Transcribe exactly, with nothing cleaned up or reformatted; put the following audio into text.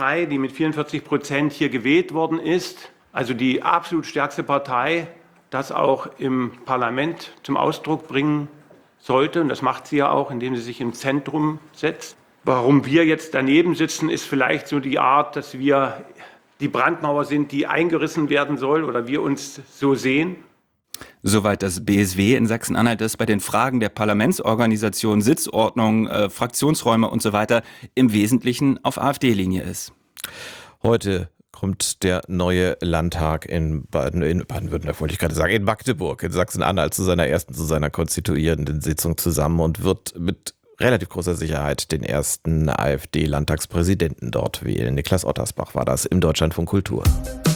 die mit vierundvierzig Prozent hier gewählt worden ist, also die absolut stärkste Partei, das auch im Parlament zum Ausdruck bringen sollte. Und das macht sie ja auch, indem sie sich im Zentrum setzt. Warum wir jetzt daneben sitzen, ist vielleicht so die Art, dass wir die Brandmauer sind, die eingerissen werden soll oder wir uns so sehen. Soweit das B S W in Sachsen-Anhalt, das bei den Fragen der Parlamentsorganisation, Sitzordnung, äh, Fraktionsräume und so weiter im Wesentlichen auf AfD-Linie ist. Heute kommt der neue Landtag in Baden, in Baden-Württemberg, wollte ich gerade sagen, in Magdeburg, in Sachsen-Anhalt zu seiner ersten, zu seiner konstituierenden Sitzung zusammen und wird mit relativ großer Sicherheit den ersten AfD-Landtagspräsidenten dort wählen. Niklas Ottersbach war das im Deutschlandfunk Kultur.